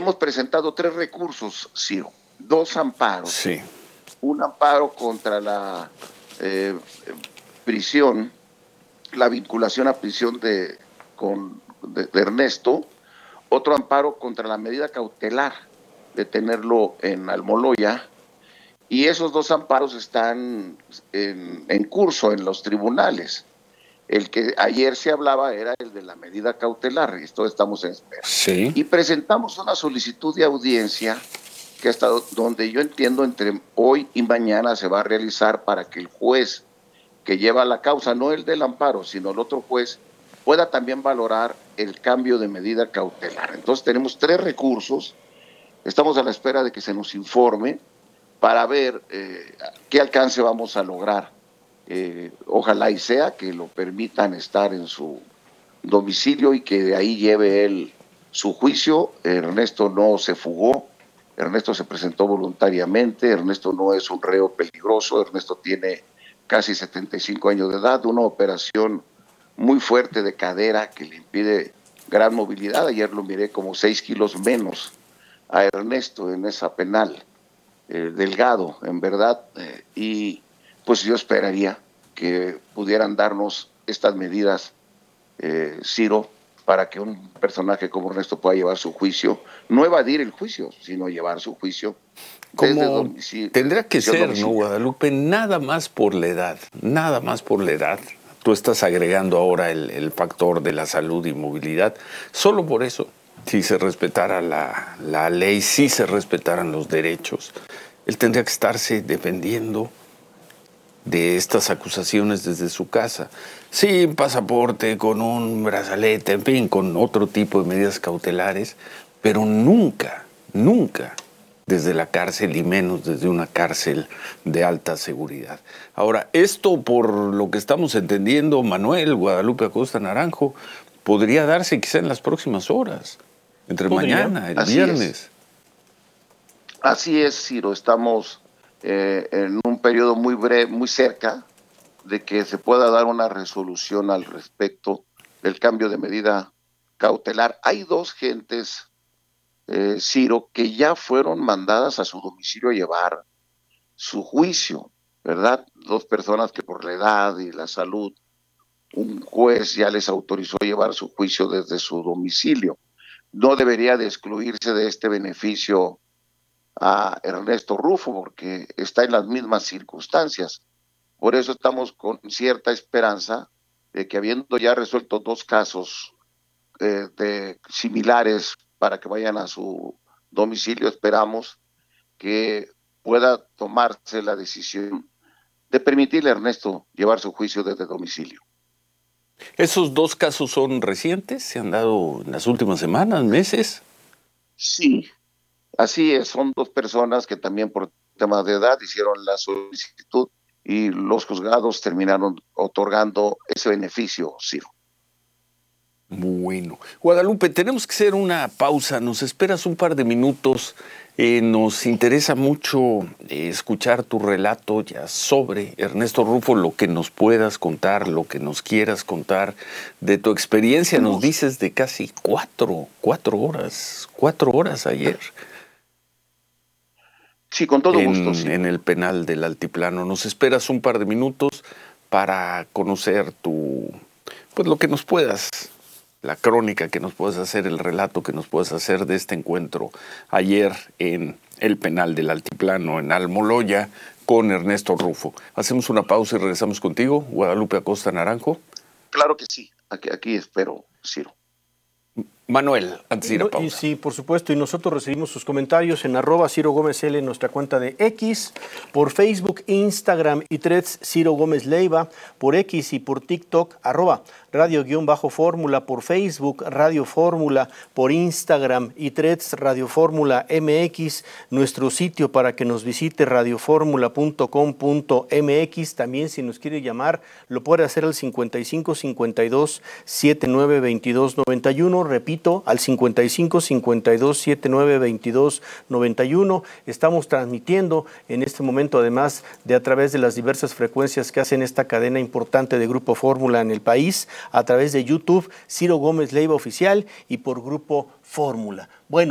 hemos presentado 3 recursos, Ciro, 2 amparos. Sí. Un amparo contra la prisión, la vinculación a prisión de Ernesto, otro amparo contra la medida cautelar de tenerlo en Almoloya, y esos 2 amparos están en curso en los tribunales. El que ayer se hablaba era el de la medida cautelar, y esto estamos en espera. Sí. Y presentamos una solicitud de audiencia que hasta donde yo entiendo entre hoy y mañana se va a realizar para que el juez que lleva la causa, no el del amparo, sino el otro juez, pueda también valorar el cambio de medida cautelar. Entonces tenemos 3 recursos, estamos a la espera de que se nos informe para ver qué alcance vamos a lograr. Ojalá y sea que lo permitan estar en su domicilio y que de ahí lleve él su juicio. Ernesto no se fugó, Ernesto se presentó voluntariamente, Ernesto no es un reo peligroso, Ernesto tiene casi 75 años de edad, una operación muy fuerte de cadera que le impide gran movilidad. Ayer lo miré como 6 kilos menos a Ernesto en esa penal, delgado, en verdad, y pues yo esperaría que pudieran darnos estas medidas, Ciro, para que un personaje como Ernesto pueda llevar su juicio, no evadir el juicio, sino llevar su juicio desde domicilio. Tendrá que ser, ¿no, Guadalupe? Nada más por la edad, nada más por la edad. Tú estás agregando ahora el factor de la salud y movilidad. Solo por eso, si se respetara la ley, si se respetaran los derechos, él tendría que estarse defendiendo de estas acusaciones desde su casa, sin pasaporte, con un brazalete, en fin, con otro tipo de medidas cautelares, pero nunca, nunca desde la cárcel y menos desde una cárcel de alta seguridad. Ahora, esto por lo que estamos entendiendo, Manuel, Guadalupe Acosta Naranjo, podría darse quizá en las próximas horas, entre mañana, el viernes. Así es, Ciro, estamos en un periodo muy breve, muy cerca de que se pueda dar una resolución al respecto del cambio de medida cautelar. Hay 2 gentes, Ciro, que ya fueron mandadas a su domicilio a llevar su juicio, ¿verdad? 2 personas que por la edad y la salud, un juez ya les autorizó llevar su juicio desde su domicilio. No debería de excluirse de este beneficio a Ernesto Rufo, porque está en las mismas circunstancias. Por eso estamos con cierta esperanza de que, habiendo ya resuelto 2 casos similares para que vayan a su domicilio, esperamos que pueda tomarse la decisión de permitirle a Ernesto llevar su juicio desde domicilio. ¿Esos 2 casos son recientes? ¿Se han dado en las últimas semanas, meses? Sí, así es, son 2 personas que también por temas de edad hicieron la solicitud y los juzgados terminaron otorgando ese beneficio, Ciro. Bueno, Guadalupe, tenemos que hacer una pausa, nos esperas un par de minutos, nos interesa mucho escuchar tu relato ya sobre Ernesto Rufo, lo que nos puedas contar, lo que nos quieras contar de tu experiencia, nos dices de casi 4 horas ayer. Sí, con todo gusto. Sí. En el penal del Altiplano. Nos esperas un par de minutos para conocer pues lo que nos puedas, la crónica que nos puedas hacer, el relato que nos puedas hacer de este encuentro ayer en el penal del Altiplano, en Almoloya, con Ernesto Rufo. Hacemos una pausa y regresamos contigo, Guadalupe Acosta Naranjo. Claro que sí, aquí espero, Ciro. Manuel, antes de ir a pausa. Sí, por supuesto, y nosotros recibimos sus comentarios en @CiroGómezL, en nuestra cuenta de X, por Facebook, Instagram y Threads, Ciro Gómez Leiva, por X y por TikTok, @radio_fórmula, por Facebook, Radio Fórmula, por Instagram y Threads, Radio Fórmula MX, nuestro sitio para que nos visite, radioformula.com.mx. También, si nos quiere llamar, lo puede hacer al 55 52 79 22 91, repito, al 55 52 79 22 91. Estamos transmitiendo en este momento, además de a través de las diversas frecuencias que hacen esta cadena importante de Grupo Fórmula en el país, a través de YouTube, Ciro Gómez Leiva Oficial, y por Grupo Fórmula. Bueno,